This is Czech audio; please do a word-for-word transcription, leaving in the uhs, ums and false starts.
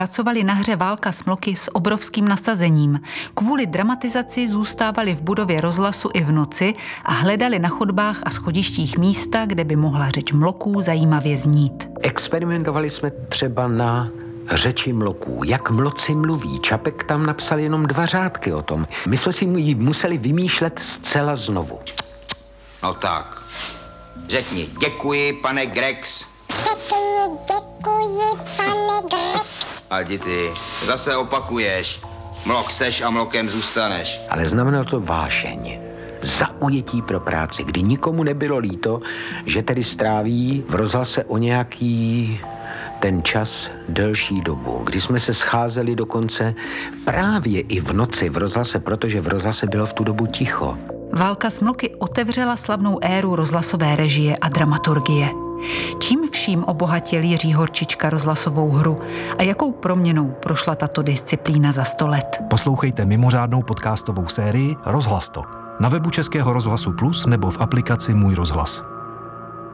Pracovali na hře Válka smloky s obrovským nasazením. Kvůli dramatizaci zůstávali v budově rozhlasu i v noci a hledali na chodbách a schodištích místa, kde by mohla řeč mloků zajímavě znít. Experimentovali jsme třeba na řeči mloků. Jak mloci mluví. Čapek tam napsal jenom dva řádky o tom. My jsme si ji museli vymýšlet zcela znovu. No tak. Řekni děkuji, pane Grex. Řekni děkuji, pane Grex. A ty, zase opakuješ. Mlok seš a mlokem zůstaneš. Ale znamenalo to vášeň. Zaujetí pro práci, kdy nikomu nebylo líto, že tedy stráví v rozhlase o nějaký ten čas delší dobu, kdy jsme se scházeli dokonce právě i v noci v rozhlase, protože v rozhlase bylo v tu dobu ticho. Válka smloky otevřela slavnou éru rozhlasové režie a dramaturgie. Čím vším obohatil Jiří Horčička rozhlasovou hru a jakou proměnou prošla tato disciplína za sto let? Poslouchejte mimořádnou podcastovou sérii Rozhlas to na webu Českého rozhlasu Plus nebo v aplikaci Můj rozhlas.